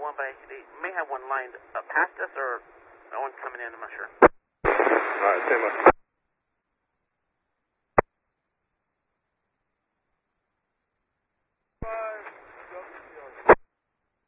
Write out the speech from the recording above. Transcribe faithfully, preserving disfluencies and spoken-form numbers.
one by, they may have one lined up past us or one's coming in, I'm not sure. All right, same way.